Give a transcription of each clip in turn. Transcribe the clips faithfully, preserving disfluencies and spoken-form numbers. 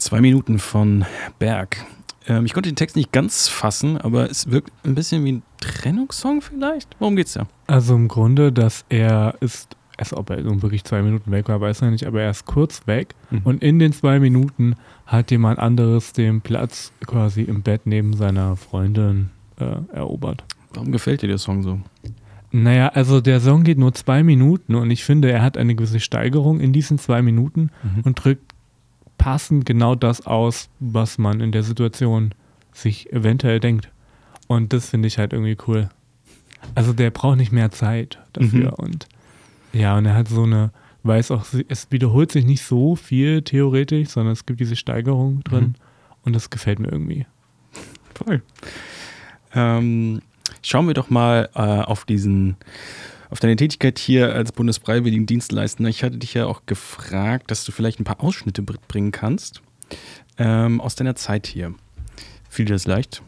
Zwei Minuten von Berg. Ähm, ich konnte den Text nicht ganz fassen, aber es wirkt ein bisschen wie ein Trennungssong vielleicht. Worum geht's da? Also im Grunde, dass er ist, also ob er nun wirklich zwei Minuten weg war, weiß er nicht, aber er ist kurz weg mhm. und in den zwei Minuten hat jemand anderes den Platz quasi im Bett neben seiner Freundin äh, erobert. Warum gefällt dir der Song so? Naja, also der Song geht nur zwei Minuten und ich finde, er hat eine gewisse Steigerung in diesen zwei Minuten mhm. und drückt passend genau das aus, was man in der Situation sich eventuell denkt. Und das finde ich halt irgendwie cool. Also der braucht nicht mehr Zeit dafür. Mhm. Und ja, und er hat so eine, weiß auch, es wiederholt sich nicht so viel theoretisch, sondern es gibt diese Steigerung drin mhm. und das gefällt mir irgendwie. Toll. Ähm, schauen wir doch mal äh, auf diesen auf deine Tätigkeit hier als Bundesfreiwilligendienstleister. Ich hatte dich ja auch gefragt, dass du vielleicht ein paar Ausschnitte bringen kannst ähm, aus deiner Zeit hier. Fiel dir das leicht?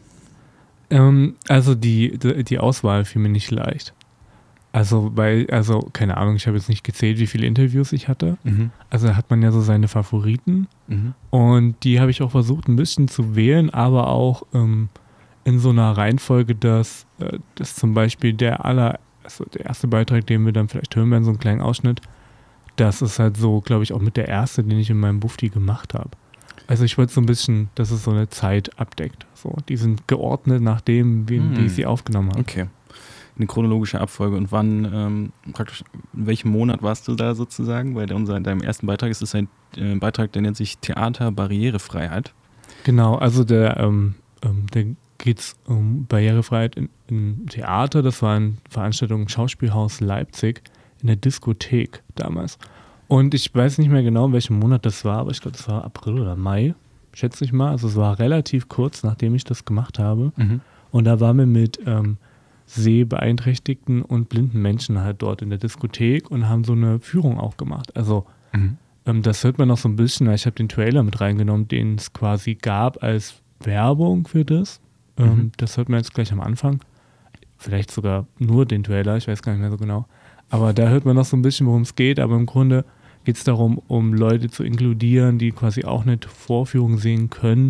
Ähm, also die, die, die Auswahl fiel mir nicht leicht. Also, weil, also, keine Ahnung, ich habe jetzt nicht gezählt, wie viele Interviews ich hatte. Mhm. Also da hat man ja so seine Favoriten. Mhm. Und die habe ich auch versucht, ein bisschen zu wählen, aber auch ähm, in so einer Reihenfolge, dass, äh, dass zum Beispiel der aller Also der erste Beitrag, den wir dann vielleicht hören werden, so einen kleinen Ausschnitt, das ist halt so, glaube ich, auch mit der erste, den ich in meinem Bufti gemacht habe. Also ich wollte so ein bisschen, dass es so eine Zeit abdeckt. So, die sind geordnet nach dem, wie, hm. wie ich sie aufgenommen habe. Okay. Eine chronologische Abfolge. Und wann, ähm, praktisch, in welchem Monat warst du da sozusagen? Weil unser, in deinem ersten Beitrag ist es ein äh, Beitrag, der nennt sich Theater Barrierefreiheit. Genau, also der, ähm, ähm, der geht es um Barrierefreiheit in, im Theater. Das war eine Veranstaltung im Schauspielhaus Leipzig in der Diskothek damals. Und ich weiß nicht mehr genau, in welchem Monat das war, aber ich glaube, das war April oder Mai, schätze ich mal. Also es war relativ kurz, nachdem ich das gemacht habe. Mhm. Und da waren wir mit ähm, sehbeeinträchtigten und blinden Menschen halt dort in der Diskothek und haben so eine Führung auch gemacht. Also mhm. ähm, das hört man noch so ein bisschen, weil ich habe den Trailer mit reingenommen, den es quasi gab als Werbung für das. Mhm. Das hört man jetzt gleich am Anfang. Vielleicht sogar nur den Trailer, ich weiß gar nicht mehr so genau. Aber da hört man noch so ein bisschen, worum es geht. Aber im Grunde geht es darum, um Leute zu inkludieren, die quasi auch eine Vorführung sehen können,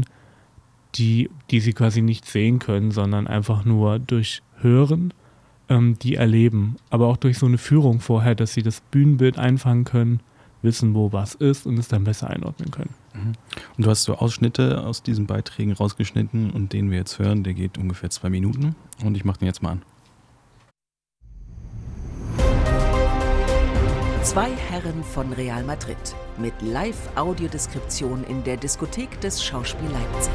die, die sie quasi nicht sehen können, sondern einfach nur durch Hören, ähm, die erleben. Aber auch durch so eine Führung vorher, dass sie das Bühnenbild einfangen können, wissen, wo was ist und es dann besser einordnen können. Mhm. Und du hast so Ausschnitte aus diesen Beiträgen rausgeschnitten und den wir jetzt hören, der geht ungefähr zwei Minuten und ich mache den jetzt mal an. Zwei Herren von Real Madrid mit Live-Audiodeskription in der Diskothek des Schauspiel Leipzig.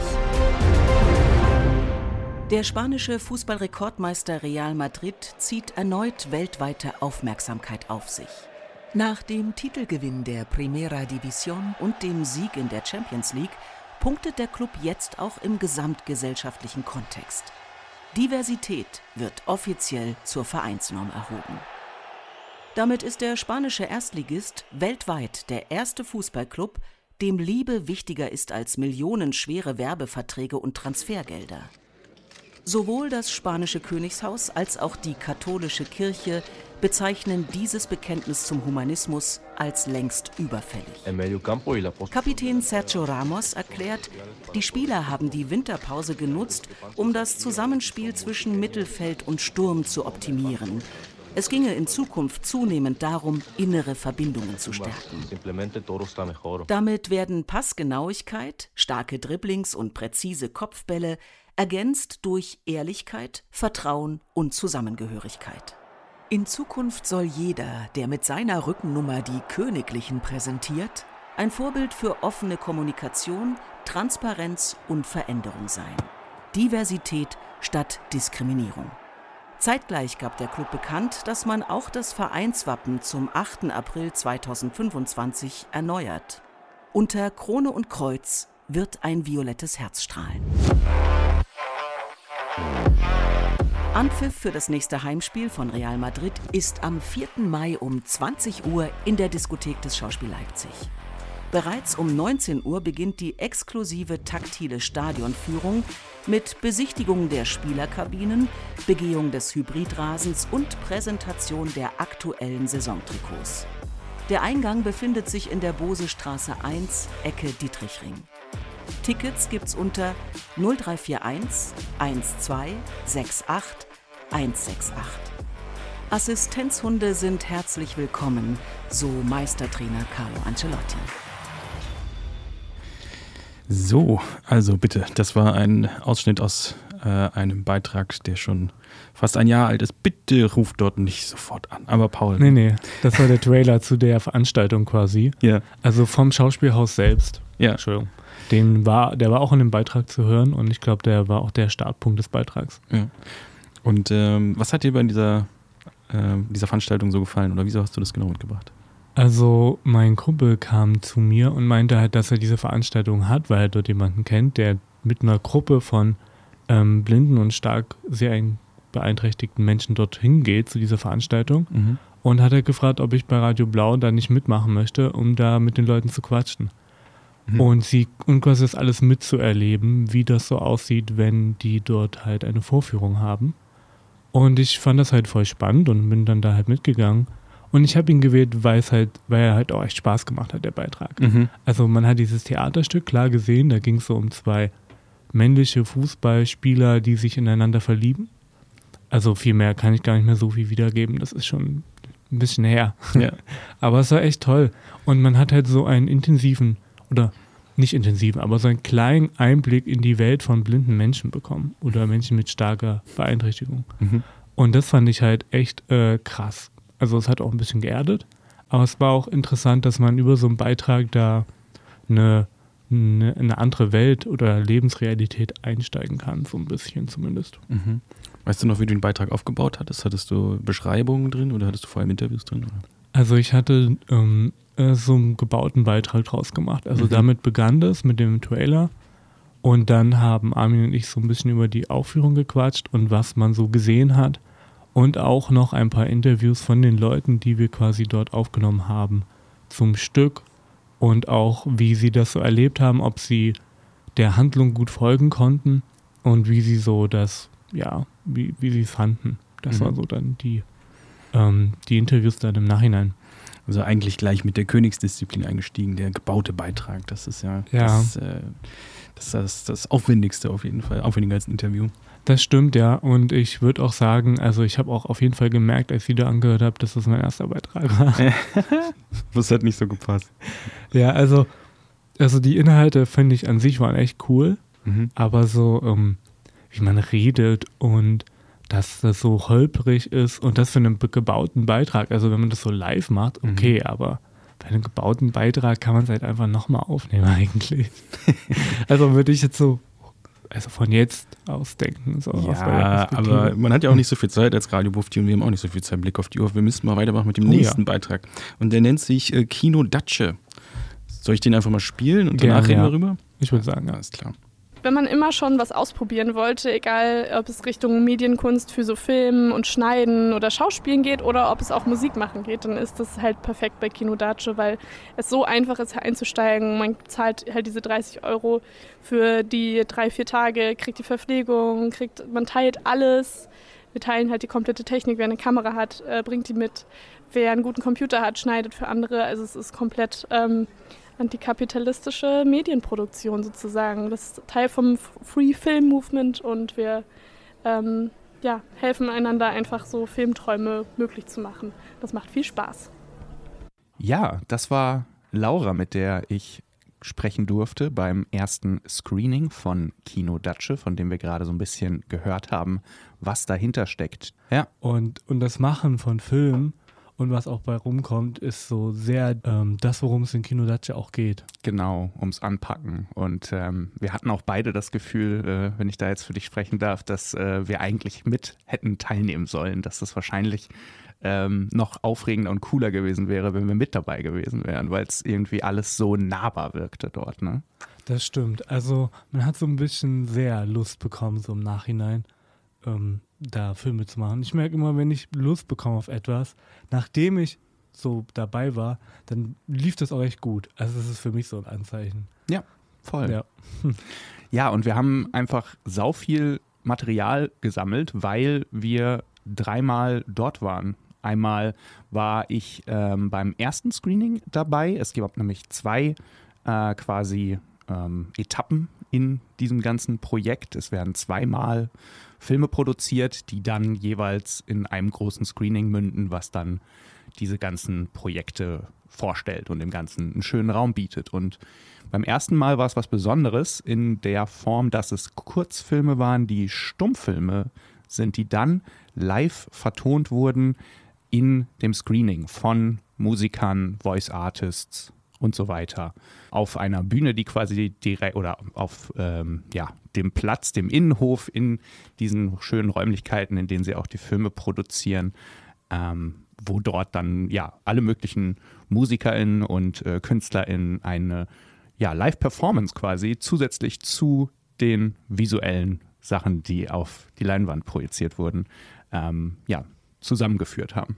Der spanische Fußballrekordmeister Real Madrid zieht erneut weltweite Aufmerksamkeit auf sich. Nach dem Titelgewinn der Primera División und dem Sieg in der Champions League punktet der Club jetzt auch im gesamtgesellschaftlichen Kontext. Diversität wird offiziell zur Vereinsnorm erhoben. Damit ist der spanische Erstligist weltweit der erste Fußballclub, dem Liebe wichtiger ist als millionenschwere Werbeverträge und Transfergelder. Sowohl das spanische Königshaus als auch die katholische Kirche bezeichnen dieses Bekenntnis zum Humanismus als längst überfällig. Kapitän Sergio Ramos erklärt, die Spieler haben die Winterpause genutzt, um das Zusammenspiel zwischen Mittelfeld und Sturm zu optimieren. Es ginge in Zukunft zunehmend darum, innere Verbindungen zu stärken. Damit werden Passgenauigkeit, starke Dribblings und präzise Kopfbälle ergänzt durch Ehrlichkeit, Vertrauen und Zusammengehörigkeit. In Zukunft soll jeder, der mit seiner Rückennummer die Königlichen präsentiert, ein Vorbild für offene Kommunikation, Transparenz und Veränderung sein. Diversität statt Diskriminierung. Zeitgleich gab der Club bekannt, dass man auch das Vereinswappen zum achten April zweitausendfünfundzwanzig erneuert. Unter Krone und Kreuz wird ein violettes Herz strahlen. Anpfiff für das nächste Heimspiel von Real Madrid ist am vierten Mai um zwanzig Uhr in der Diskothek des Schauspiel Leipzig. Bereits um neunzehn Uhr beginnt die exklusive taktile Stadionführung mit Besichtigung der Spielerkabinen, Begehung des Hybridrasens und Präsentation der aktuellen Saisontrikots. Der Eingang befindet sich in der Bosestraße eins, Ecke Dietrichring. Tickets gibt's unter null drei vier eins eins zwei sechs acht eins sechs acht. Assistenzhunde sind herzlich willkommen, so Meistertrainer Carlo Ancelotti. So, also bitte, das war ein Ausschnitt aus äh, einem Beitrag, der schon fast ein Jahr alt ist. Bitte ruft dort nicht sofort an. Aber Paul. Nee, nee, das war der Trailer zu der Veranstaltung quasi. Ja. Also vom Schauspielhaus selbst. Ja. Entschuldigung. Den war, der war auch in dem Beitrag zu hören und ich glaube, der war auch der Startpunkt des Beitrags. Ja. Und ähm, was hat dir bei dieser, äh, dieser Veranstaltung so gefallen oder wieso hast du das genau mitgebracht? Also mein Kumpel kam zu mir und meinte halt, dass er diese Veranstaltung hat, weil er dort jemanden kennt, der mit einer Gruppe von ähm, blinden und stark sehr beeinträchtigten Menschen dorthin geht zu dieser Veranstaltung. Mhm. Und hat er gefragt, ob ich bei Radio Blau da nicht mitmachen möchte, um da mit den Leuten zu quatschen. Mhm. Und sie und quasi das alles mitzuerleben, wie das so aussieht, wenn die dort halt eine Vorführung haben. Und ich fand das halt voll spannend und bin dann da halt mitgegangen. Und ich habe ihn gewählt, weil es halt, weil er halt auch echt Spaß gemacht hat, der Beitrag. Mhm. Also man hat dieses Theaterstück klar gesehen, da ging es so um zwei männliche Fußballspieler, die sich ineinander verlieben. Also viel mehr kann ich gar nicht mehr so viel wiedergeben, das ist schon ein bisschen her. Ja. Aber es war echt toll. Und man hat halt so einen intensiven, oder nicht intensiven, aber so einen kleinen Einblick in die Welt von blinden Menschen bekommen. Oder Menschen mit starker Beeinträchtigung. Mhm. Und das fand ich halt echt äh, krass. Also es hat auch ein bisschen geerdet, aber es war auch interessant, dass man über so einen Beitrag da eine, eine, eine andere Welt oder Lebensrealität einsteigen kann, so ein bisschen zumindest. Mhm. Weißt du noch, wie du den Beitrag aufgebaut hattest? Hattest du Beschreibungen drin oder hattest du vor allem Interviews drin? Oder? Also ich hatte ähm, äh, so einen gebauten Beitrag draus gemacht. Also mhm. damit begann das mit dem Trailer und dann haben Armin und ich so ein bisschen über die Aufführung gequatscht und was man so gesehen hat. Und auch noch ein paar Interviews von den Leuten, die wir quasi dort aufgenommen haben zum Stück und auch, wie sie das so erlebt haben, ob sie der Handlung gut folgen konnten und wie sie so das, ja, wie, wie sie es fanden. Das mhm. war so dann die, ähm, die Interviews dann im Nachhinein. Also eigentlich gleich mit der Königsdisziplin eingestiegen, der gebaute Beitrag. Das ist ja, ja. Das, äh, das, das, das Aufwendigste auf jeden Fall, aufwendiger als ein Interview. Das stimmt, ja. Und ich würde auch sagen, also ich habe auch auf jeden Fall gemerkt, als ich wieder angehört habe, dass das mein erster Beitrag war. Das hat nicht so gepasst. Ja, also, also die Inhalte, finde ich, an sich waren echt cool. Mhm. Aber so, ähm, wie man redet und dass das so holprig ist und das für einen gebauten Beitrag. Also wenn man das so live macht, okay, mhm. aber bei einem gebauten Beitrag kann man es halt einfach nochmal aufnehmen eigentlich. Also würde ich jetzt so Also von jetzt aus denken. So ja, aber man hat ja auch nicht so viel Zeit als Radio-Bufti und wir haben auch nicht so viel Zeit. Blick auf die Uhr. Wir müssen mal weitermachen mit dem oh, nächsten ja. Beitrag. Und der nennt sich äh, Kino Datsche. Soll ich den einfach mal spielen und danach reden ja. wir rüber? Ich würde sagen, ja, ist klar. Wenn man immer schon was ausprobieren wollte, egal ob es Richtung Medienkunst für so Filmen und Schneiden oder Schauspielen geht oder ob es auch Musik machen geht, dann ist das halt perfekt bei Kino Datsche, weil es so einfach ist einzusteigen. Man zahlt halt diese dreißig Euro für die drei, vier Tage, kriegt die Verpflegung, kriegt, man teilt alles. Wir teilen halt die komplette Technik, wer eine Kamera hat, äh, bringt die mit. Wer einen guten Computer hat, schneidet für andere. Also es ist komplett ähm, antikapitalistische Medienproduktion sozusagen. Das ist Teil vom Free Film Movement und wir ähm, ja, helfen einander einfach so Filmträume möglich zu machen. Das macht viel Spaß. Ja, das war Laura, mit der ich sprechen durfte beim ersten Screening von Kino Datsche, von dem wir gerade so ein bisschen gehört haben, was dahinter steckt. Ja. Und, und das Machen von Filmen und was auch bei rumkommt, ist so sehr ähm, das, worum es in Kino Datsche auch geht. Genau, ums Anpacken. Und ähm, wir hatten auch beide das Gefühl, äh, wenn ich da jetzt für dich sprechen darf, dass äh, wir eigentlich mit hätten teilnehmen sollen, dass das wahrscheinlich ähm, noch aufregender und cooler gewesen wäre, wenn wir mit dabei gewesen wären, weil es irgendwie alles so nahbar wirkte dort, ne? Das stimmt. Also man hat so ein bisschen sehr Lust bekommen, so im Nachhinein. Ähm, da Filme zu machen. Ich merke immer, wenn ich Lust bekomme auf etwas, nachdem ich so dabei war, dann lief das auch echt gut. Also das ist für mich so ein Anzeichen. Ja, voll. Ja, ja, und wir haben einfach sau viel Material gesammelt, weil wir dreimal dort waren. Einmal war ich ähm, beim ersten Screening dabei. Es gibt nämlich zwei äh, quasi ähm, Etappen in diesem ganzen Projekt. Es werden zweimal Filme produziert, die dann jeweils in einem großen Screening münden, was dann diese ganzen Projekte vorstellt und dem Ganzen einen schönen Raum bietet. Und beim ersten Mal war es was Besonderes in der Form, dass es Kurzfilme waren, die Stummfilme sind, die dann live vertont wurden in dem Screening von Musikern, Voice Artists und so weiter. Auf einer Bühne, die quasi direkt oder auf ähm, ja, dem Platz, dem Innenhof in diesen schönen Räumlichkeiten, in denen sie auch die Filme produzieren, ähm, wo dort dann ja alle möglichen MusikerInnen und äh, KünstlerInnen eine ja, Live-Performance quasi zusätzlich zu den visuellen Sachen, die auf die Leinwand projiziert wurden, ähm, ja, zusammengeführt haben.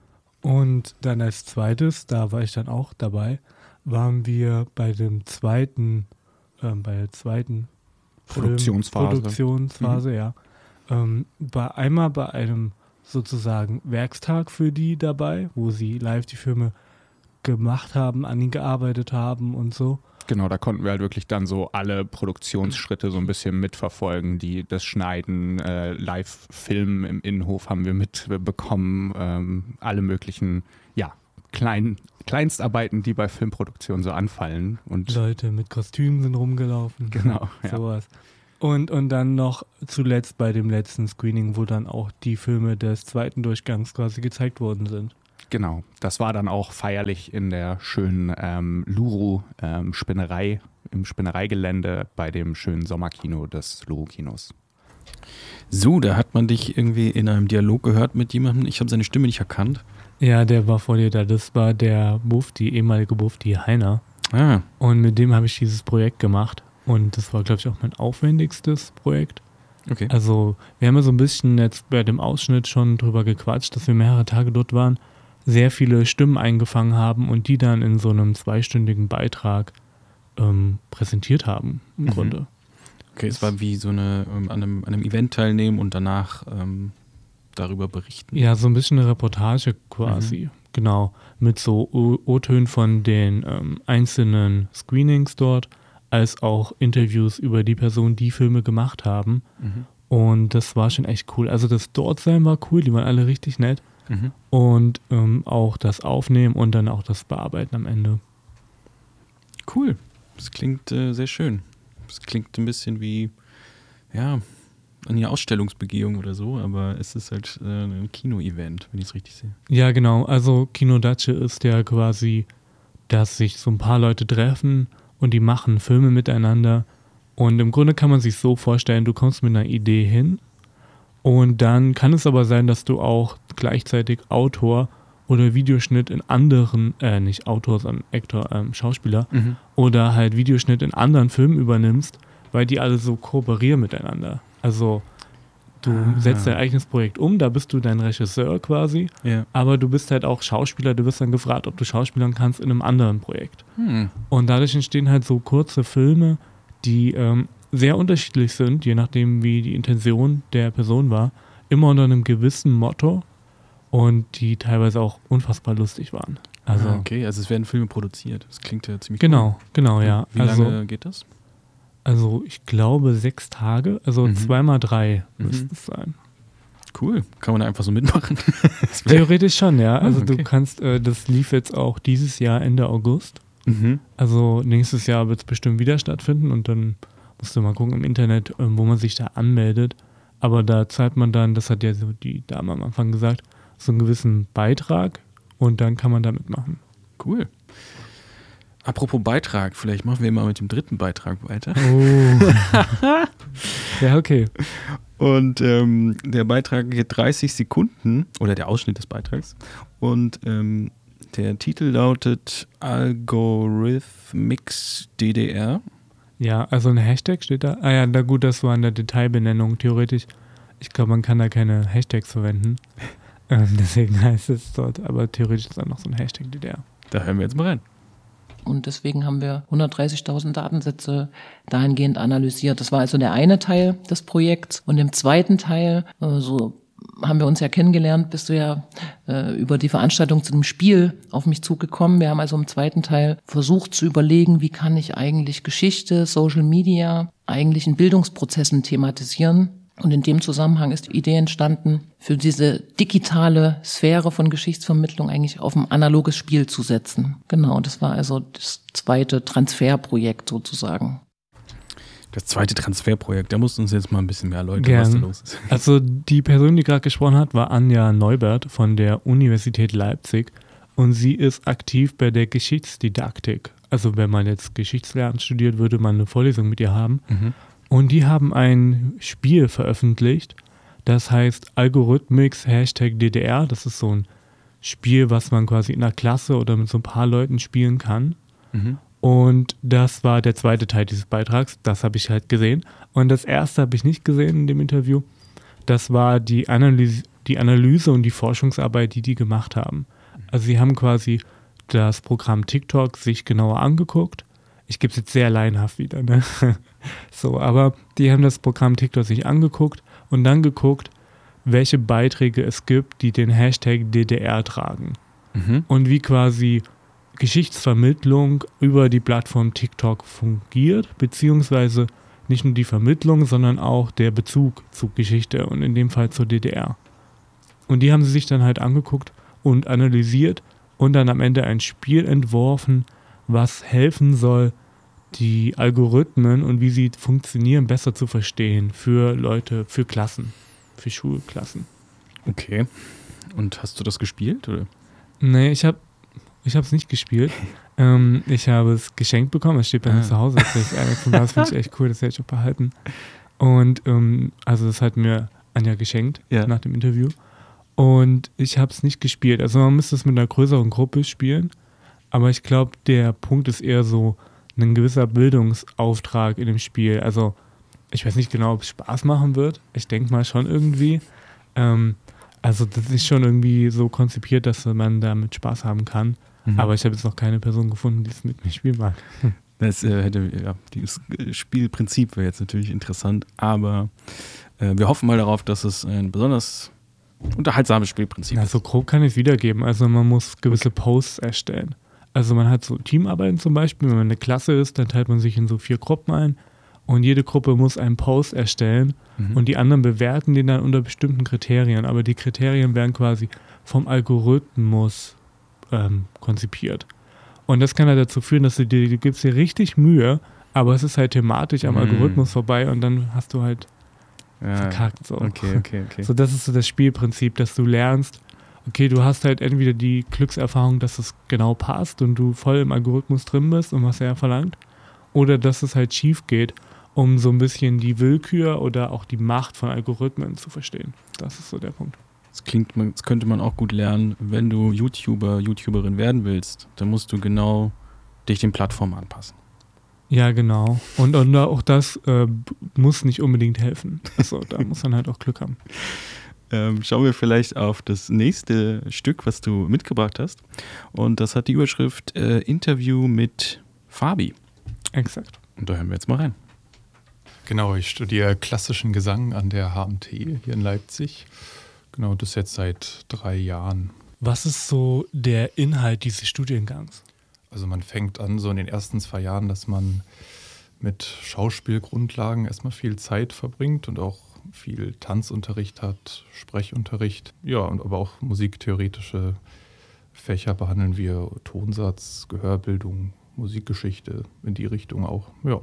Und dann als zweites, da war ich dann auch dabei, waren wir bei dem zweiten, ähm, bei der zweiten Produktionsphase. Film, Produktionsphase, mhm. ja. Ähm, bei, einmal bei einem sozusagen Werkstag für die dabei, wo sie live die Filme gemacht haben, an ihnen gearbeitet haben und so. Genau, da konnten wir halt wirklich dann so alle Produktionsschritte so ein bisschen mitverfolgen, die das Schneiden, äh, Live-Filmen im Innenhof haben wir mitbekommen, ähm, alle möglichen, ja, kleinen Kleinstarbeiten, die bei Filmproduktion so anfallen. Und Leute mit Kostümen sind rumgelaufen. Genau, ja. Sowas. Und, und dann noch zuletzt bei dem letzten Screening, wo dann auch die Filme des zweiten Durchgangs quasi gezeigt worden sind. Genau, das war dann auch feierlich in der schönen ähm, Luru-Spinnerei, ähm, im Spinnereigelände bei dem schönen Sommerkino des Luru-Kinos. So, da hat man dich irgendwie in einem Dialog gehört mit jemandem. Ich habe seine Stimme nicht erkannt. Ja, der war vor dir da. Das war der Mufti, ehemalige Mufti Heiner. Ah. Und mit dem habe ich dieses Projekt gemacht. Und das war, glaube ich, auch mein aufwendigstes Projekt. Okay. Also wir haben ja so ein bisschen jetzt bei dem Ausschnitt schon drüber gequatscht, dass wir mehrere Tage dort waren, sehr viele Stimmen eingefangen haben und die dann in so einem zweistündigen Beitrag ähm, präsentiert haben, im mhm. Grunde. Okay, es war wie so eine, ähm, an, einem, an einem Event teilnehmen und danach ähm, darüber berichten. Ja, so ein bisschen eine Reportage quasi, mhm. genau, mit so O- O-Tönen von den ähm, einzelnen Screenings dort, als auch Interviews über die Personen, die Filme gemacht haben. Mhm. Und das war schon echt cool. Also das Dortsein war cool, die waren alle richtig nett. Mhm. Und ähm, auch das Aufnehmen und dann auch das Bearbeiten am Ende. Cool. Das klingt äh, sehr schön. Das klingt ein bisschen wie, ja, eine Ausstellungsbegehung oder so, aber es ist halt äh, ein Kino-Event, wenn ich es richtig sehe. Ja, genau. Also Kino Datsche ist ja quasi, dass sich so ein paar Leute treffen und die machen Filme miteinander. Und im Grunde kann man sich so vorstellen, du kommst mit einer Idee hin und dann kann es aber sein, dass du auch gleichzeitig Autor oder Videoschnitt in anderen, äh, nicht Autor, sondern Actor, ähm, Schauspieler Mhm. oder halt Videoschnitt in anderen Filmen übernimmst, weil die alle so kooperieren miteinander. Also du Ah. setzt dein eigenes Projekt um, da bist du dein Regisseur quasi, Ja. aber du bist halt auch Schauspieler, du wirst dann gefragt, ob du schauspielern kannst in einem anderen Projekt. Hm. Und dadurch entstehen halt so kurze Filme, die ähm, sehr unterschiedlich sind, je nachdem wie die Intention der Person war, immer unter einem gewissen Motto und die teilweise auch unfassbar lustig waren. Also ah, okay, also es werden Filme produziert. Das klingt ja ziemlich genau, cool. genau, ja. Wie also, lange geht das? Also ich glaube sechs Tage, also Mhm. zweimal drei Mhm. müsste es sein. Cool. Kann man da einfach so mitmachen? Das wär- Theoretisch schon, ja. Also Ah, okay. du kannst, äh, das lief jetzt auch dieses Jahr Ende August. mhm. Also nächstes Jahr wird es bestimmt wieder stattfinden und dann musst du mal gucken im Internet, ähm, wo man sich da anmeldet. Aber da zahlt man dann, das hat ja so die Dame am Anfang gesagt, so einen gewissen Beitrag und dann kann man da mitmachen. Cool. Apropos Beitrag, vielleicht machen wir mal mit dem dritten Beitrag weiter. Oh. Ja, okay. Und ähm, der Beitrag geht dreißig Sekunden, oder der Ausschnitt des Beitrags. Und ähm, der Titel lautet Algorithmics D D R. Ja, also ein Hashtag steht da. Ah ja, na gut, das war in der Detailbenennung theoretisch. Ich glaube, man kann da keine Hashtags verwenden. ähm, deswegen heißt es dort, aber theoretisch ist da noch so ein Hashtag D D R. Da hören wir jetzt mal rein. Und deswegen haben wir hundertdreißigtausend Datensätze dahingehend analysiert. Das war also der eine Teil des Projekts. Und im zweiten Teil, äh, so haben wir uns ja kennengelernt, bist du ja äh, über die Veranstaltung zu dem Spiel auf mich zugekommen. Wir haben also im zweiten Teil versucht zu überlegen, wie kann ich eigentlich Geschichte, Social Media eigentlich in Bildungsprozessen thematisieren. Und in dem Zusammenhang ist die Idee entstanden, für diese digitale Sphäre von Geschichtsvermittlung eigentlich auf ein analoges Spiel zu setzen. Genau, das war also das zweite Transferprojekt sozusagen. Das zweite Transferprojekt, da musst du uns jetzt mal ein bisschen mehr erläutern, Gern. was da los ist. Also die Person, die gerade gesprochen hat, war Anja Neubert von der Universität Leipzig und sie ist aktiv bei der Geschichtsdidaktik. Also wenn man jetzt Geschichtslernen studiert, würde man eine Vorlesung mit ihr haben. Mhm. Und die haben ein Spiel veröffentlicht, das heißt Algorithmix Hashtag D D R. Das ist so ein Spiel, was man quasi in einer Klasse oder mit so ein paar Leuten spielen kann. Mhm. Und das war der zweite Teil dieses Beitrags. Das habe ich halt gesehen. Und das erste habe ich nicht gesehen in dem Interview. Das war die Analyse, die Analyse und die Forschungsarbeit, die die gemacht haben. Also sie haben quasi das Programm TikTok sich genauer angeguckt. Ich gebe es jetzt sehr laienhaft wieder, ne? So, aber die haben das Programm TikTok sich angeguckt und dann geguckt, welche Beiträge es gibt, die den Hashtag D D R tragen. Mhm. Und wie quasi Geschichtsvermittlung über die Plattform TikTok fungiert, beziehungsweise nicht nur die Vermittlung, sondern auch der Bezug zu Geschichte und in dem Fall zur D D R. Und die haben sie sich dann halt angeguckt und analysiert und dann am Ende ein Spiel entworfen, was helfen soll, die Algorithmen und wie sie funktionieren, besser zu verstehen für Leute, für Klassen, für Schulklassen. Okay. Und hast du das gespielt, oder? Nee, ich habe ich habe es nicht gespielt. ähm, ich habe es geschenkt bekommen, es steht bei mir Ah. zu Hause. Das finde ich echt cool, das hätte ich auch behalten. Und ähm, also das hat mir Anja geschenkt Ja. nach dem Interview. Und ich habe es nicht gespielt. Also man müsste es mit einer größeren Gruppe spielen. Aber ich glaube, der Punkt ist eher so ein gewisser Bildungsauftrag in dem Spiel. Also ich weiß nicht genau, ob es Spaß machen wird. Ich denke mal schon irgendwie. Ähm, also das ist schon irgendwie so konzipiert, dass man damit Spaß haben kann. Mhm. Aber ich habe jetzt noch keine Person gefunden, die es mit mir spielen mag. Das äh, hätte, ja, dieses Spielprinzip wäre jetzt natürlich interessant, aber äh, wir hoffen mal darauf, dass es ein besonders unterhaltsames Spielprinzip Na, ist. so grob kann ich es wiedergeben. Also man muss gewisse Posts erstellen. Also man hat so Teamarbeiten zum Beispiel, wenn man eine Klasse ist, dann teilt man sich in so vier Gruppen ein und jede Gruppe muss einen Post erstellen Mhm. und die anderen bewerten den dann unter bestimmten Kriterien. Aber die Kriterien werden quasi vom Algorithmus ähm, konzipiert. Und das kann halt dazu führen, dass du dir, du gibst dir richtig Mühe, aber es ist halt thematisch am Mhm. Algorithmus vorbei und dann hast du halt Ja, verkackt. So. Okay, okay, okay. So, das ist so das Spielprinzip, dass du lernst, okay, du hast halt entweder die Glückserfahrung, dass es genau passt und du voll im Algorithmus drin bist und was er verlangt, oder dass es halt schief geht, um so ein bisschen die Willkür oder auch die Macht von Algorithmen zu verstehen. Das ist so der Punkt. Das klingt, man- das könnte man auch gut lernen, wenn du YouTuber, YouTuberin werden willst, dann musst du genau dich den Plattformen anpassen. Ja, genau. Und, und auch das äh, muss nicht unbedingt helfen. Also da muss man halt auch Glück haben. Ähm, schauen wir vielleicht auf das nächste Stück, was du mitgebracht hast. Und das hat die Überschrift äh, Interview mit Fabi. Exakt. Und da hören wir jetzt mal rein. Genau, ich studiere klassischen Gesang an der H M T hier in Leipzig. Genau, das jetzt seit drei Jahren. Was ist so der Inhalt dieses Studiengangs? Also man fängt an so in den ersten zwei Jahren, dass man mit Schauspielgrundlagen erstmal viel Zeit verbringt und auch viel Tanzunterricht hat, Sprechunterricht. Ja, und aber auch musiktheoretische Fächer behandeln wir, Tonsatz, Gehörbildung, Musikgeschichte, in die Richtung auch, ja.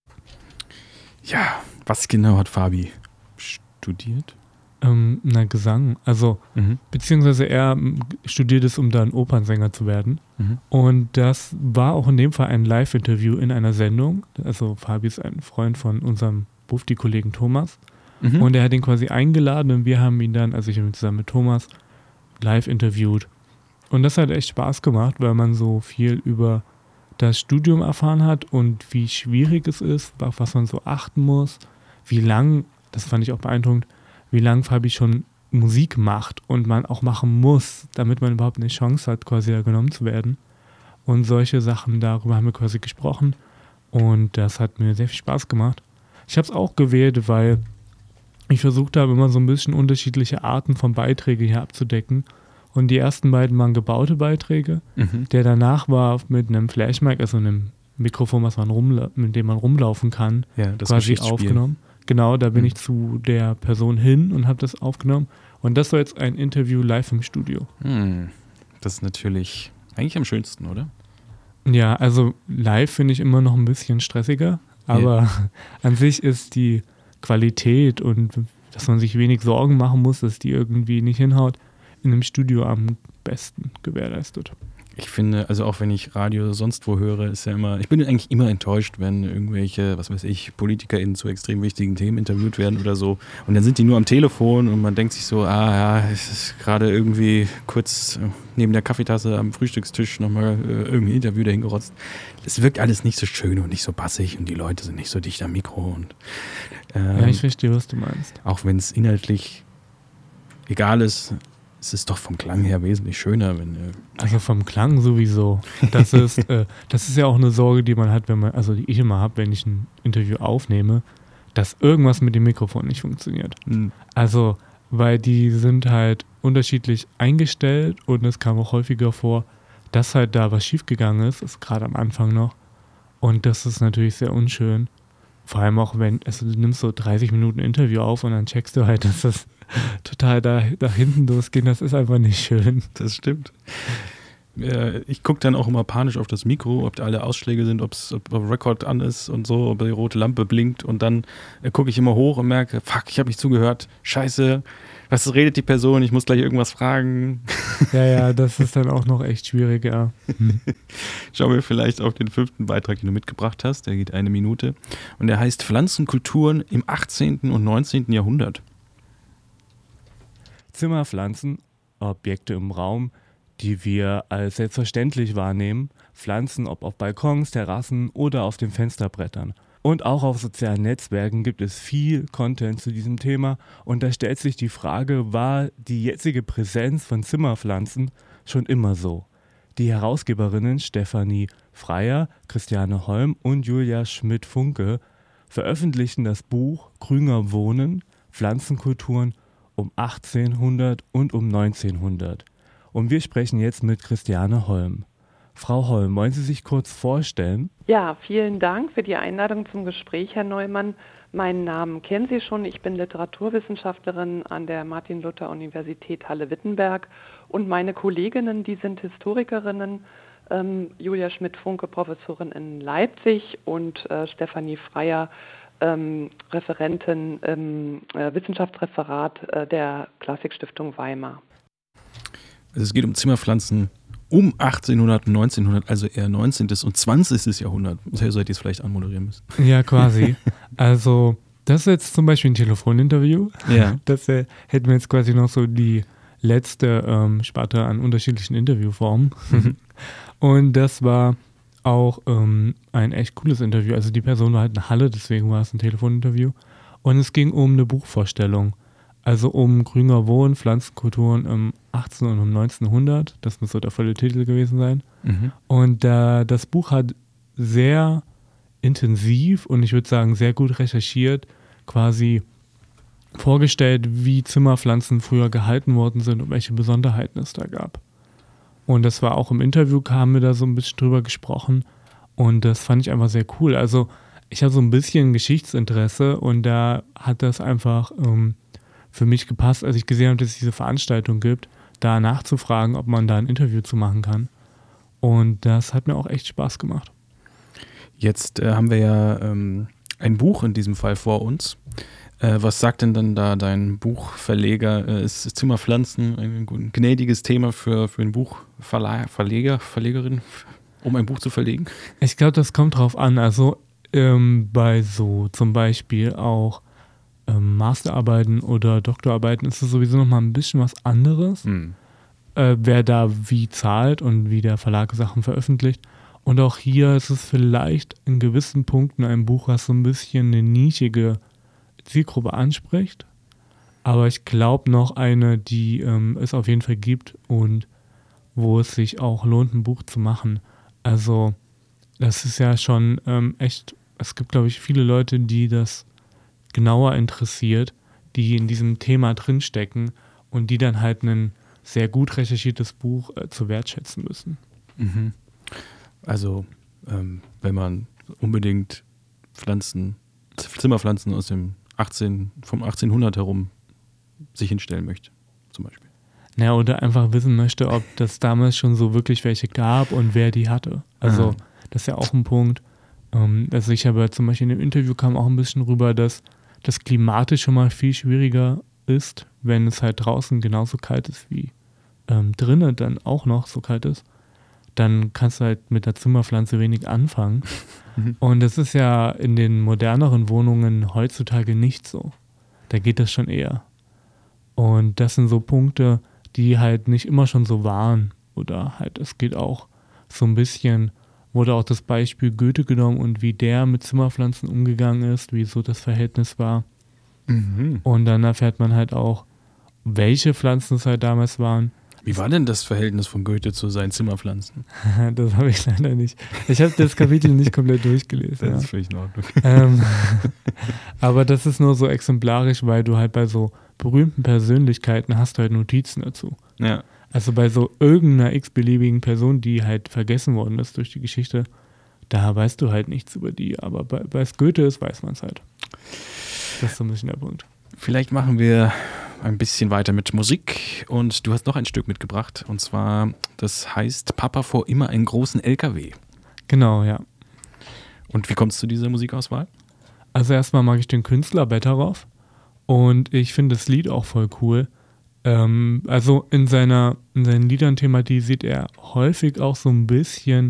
Ja, was genau hat Fabi studiert? Ähm, na, Gesang. Also, Mhm. beziehungsweise er m, studiert es, um dann Opernsänger zu werden. Mhm. Und das war auch in dem Fall ein Live-Interview in einer Sendung. Also Fabi ist ein Freund von unserem Bufti-Kollegen Thomas. Mhm. Und er hat ihn quasi eingeladen und wir haben ihn dann, also ich habe ihn zusammen mit Thomas, live interviewt. Und das hat echt Spaß gemacht, weil man so viel über das Studium erfahren hat und wie schwierig es ist, auf was man so achten muss, wie lang, das fand ich auch beeindruckend, wie lang Fabi schon Musik macht und man auch machen muss, damit man überhaupt eine Chance hat, quasi da genommen zu werden. Und solche Sachen, darüber haben wir quasi gesprochen und das hat mir sehr viel Spaß gemacht. Ich habe es auch gewählt, weil ich versucht habe, immer so ein bisschen unterschiedliche Arten von Beiträgen hier abzudecken. Und die ersten beiden waren gebaute Beiträge. Mhm. Der danach war mit einem Flashmic, also einem Mikrofon, was man rumla- mit dem man rumlaufen kann, Ja, das quasi Geschichtsspiel. aufgenommen. Genau, da bin Mhm. ich zu der Person hin und habe das aufgenommen. Und das war jetzt ein Interview live im Studio. Hm. Das ist natürlich eigentlich am schönsten, oder? Ja, also live finde ich immer noch ein bisschen stressiger, aber an sich ist die Qualität und dass man sich wenig Sorgen machen muss, dass die irgendwie nicht hinhaut, in einem Studio am besten gewährleistet. Ich finde, also auch wenn ich Radio sonst wo höre, ist ja immer, ich bin eigentlich immer enttäuscht, wenn irgendwelche, was weiß ich, PolitikerInnen zu extrem wichtigen Themen interviewt werden oder so. Und dann sind die nur am Telefon und man denkt sich so, ah ja, es ist gerade irgendwie kurz neben der Kaffeetasse am Frühstückstisch nochmal äh, irgendein Interview dahin gerotzt. Es wirkt alles nicht so schön und nicht so bassig und die Leute sind nicht so dicht am Mikro. Und, ähm, Ja, ich verstehe, was du meinst. auch wenn es inhaltlich egal ist, es ist doch vom Klang her wesentlich schöner, wenn äh, Also vom Klang sowieso. Das ist, äh, das ist ja auch eine Sorge, die man hat, wenn man, also die ich immer habe, wenn ich ein Interview aufnehme, dass irgendwas mit dem Mikrofon nicht funktioniert. hm, Also, weil die sind halt unterschiedlich eingestellt und es kam auch häufiger vor, dass halt da was schiefgegangen ist, ist gerade am Anfang noch. Und das ist natürlich sehr unschön. Vor allem auch, wenn, also du nimmst so dreißig Minuten Interview auf und dann checkst du halt, dass das total da, da hinten losgeht. Das ist einfach nicht schön. das stimmt. Äh, ich gucke dann auch immer panisch auf das Mikro, ob da alle Ausschläge sind, ob's, ob der Rekord an ist und so, ob die rote Lampe blinkt und dann äh, gucke ich immer hoch und merke, fuck, ich habe nicht zugehört, scheiße, was redet die Person, ich muss gleich irgendwas fragen. Ja, ja, das ist dann auch noch echt schwierig, ja. Hm. Schauen wir vielleicht auf den fünften Beitrag, den du mitgebracht hast, der geht eine Minute und der heißt Pflanzenkulturen im achtzehnten und neunzehnten Jahrhundert. Zimmerpflanzen, Objekte im Raum, die wir als selbstverständlich wahrnehmen, Pflanzen, ob auf Balkons, Terrassen oder auf den Fensterbrettern. Und auch auf sozialen Netzwerken gibt es viel Content zu diesem Thema und da stellt sich die Frage, war die jetzige Präsenz von Zimmerpflanzen schon immer so? Die Herausgeberinnen Stefanie Freier, Christiane Holm und Julia Schmidt-Funke veröffentlichten das Buch Grüner Wohnen, Pflanzenkulturen um achtzehnhundert und um neunzehnhundert. Und wir sprechen jetzt mit Christiane Holm. Frau Holm, wollen Sie sich kurz vorstellen? Ja, vielen Dank für die Einladung zum Gespräch, Herr Neumann. Meinen Namen kennen Sie schon. Ich bin Literaturwissenschaftlerin an der Martin-Luther-Universität Halle-Wittenberg und meine Kolleginnen, die sind Historikerinnen. Ähm, Julia Schmidt-Funke, Professorin in Leipzig und äh, Stefanie Freier, ähm, Referentin im äh, Wissenschaftsreferat äh, der Klassikstiftung Weimar. Also es geht um Zimmerpflanzen um achtzehnhundert und neunzehnhundert, also eher neunzehnten und zwanzigsten Jahrhundert. So hätte ich es vielleicht anmoderieren müssen. Ja, quasi. Also, das ist jetzt zum Beispiel ein Telefoninterview. Ja. Das äh, hätten wir jetzt quasi noch so die letzte ähm, Sparte an unterschiedlichen Interviewformen. Mhm. Und das war auch ähm, ein echt cooles Interview. Also die Person war halt in Halle, deswegen war es ein Telefoninterview. Und es ging um eine Buchvorstellung. Also um Grüner Wohnen, Pflanzenkulturen im achtzehnten und im neunzehnhundert. Das muss so der volle Titel gewesen sein. Mhm. Und äh, das Buch hat sehr intensiv und ich würde sagen sehr gut recherchiert quasi vorgestellt, wie Zimmerpflanzen früher gehalten worden sind und welche Besonderheiten es da gab. Und das war auch im Interview, haben wir da so ein bisschen drüber gesprochen und das fand ich einfach sehr cool. Also ich habe so ein bisschen Geschichtsinteresse und da hat das einfach ähm, für mich gepasst, als ich gesehen habe, dass es diese Veranstaltung gibt, da nachzufragen, ob man da ein Interview zu machen kann. Und das hat mir auch echt Spaß gemacht. Jetzt äh, haben wir ja ähm, ein Buch in diesem Fall vor uns. Äh, was sagt denn dann da dein Buchverleger? Äh, ist Zimmerpflanzen ein gnädiges Thema für, für einen Buchverleger, Verlegerin, um ein Buch zu verlegen? Ich glaube, das kommt drauf an. Also ähm, bei so zum Beispiel auch ähm, Masterarbeiten oder Doktorarbeiten ist es sowieso nochmal ein bisschen was anderes. Hm. Äh, wer da wie zahlt und wie der Verlag Sachen veröffentlicht. Und auch hier ist es vielleicht in gewissen Punkten ein Buch, was so ein bisschen eine nischige Zielgruppe anspricht. Aber ich glaube noch eine, die ähm, es auf jeden Fall gibt und wo es sich auch lohnt, ein Buch zu machen. Also das ist ja schon ähm, echt, es gibt glaube ich viele Leute, die das genauer interessiert, die in diesem Thema drinstecken und die dann halt ein sehr gut recherchiertes Buch äh, zu wertschätzen müssen. Mhm. Also ähm, wenn man unbedingt Pflanzen, Zimmerpflanzen aus dem achtzehn, vom achtzehnhundert herum sich hinstellen möchte, zum Beispiel. Ja, oder einfach wissen möchte, ob das damals schon so wirklich welche gab und wer die hatte. Also Aha. das ist ja auch ein Punkt. Ähm, also ich habe zum Beispiel in dem Interview kam auch ein bisschen rüber, dass das klimatisch schon mal viel schwieriger ist, wenn es halt draußen genauso kalt ist wie ähm, drinnen dann auch noch so kalt ist. Dann kannst du halt mit der Zimmerpflanze wenig anfangen. Mhm. Und das ist ja in den moderneren Wohnungen heutzutage nicht so. Da geht das schon eher. Und das sind so Punkte, die halt nicht immer schon so waren. Oder halt, es geht auch so ein bisschen, wurde auch das Beispiel Goethe genommen und wie der mit Zimmerpflanzen umgegangen ist, wie so das Verhältnis war. Mhm. Und dann erfährt man halt auch, welche Pflanzen es halt damals waren. Wie war denn das Verhältnis von Goethe zu seinen Zimmerpflanzen? Das habe ich leider nicht. Ich habe das Kapitel nicht komplett durchgelesen. Das ja. ist völlig in Ordnung. Ähm, aber das ist nur so exemplarisch, weil du halt bei so berühmten Persönlichkeiten hast du halt Notizen dazu. Ja. Also bei so irgendeiner x-beliebigen Person, die halt vergessen worden ist durch die Geschichte, da weißt du halt nichts über die. Aber bei, bei es Goethe ist, weiß man es halt. Das ist so ein bisschen der Punkt. Vielleicht machen wir ein bisschen weiter mit Musik und du hast noch ein Stück mitgebracht und zwar, das heißt Papa fuhr immer einen großen L K W. Genau, ja. Und wie kommst du zu dieser Musikauswahl? Also erstmal mag ich den Künstler Betteroff und ich finde das Lied auch voll cool. Ähm, also in, seiner, in seinen Liedern thematisiert er häufig auch so ein bisschen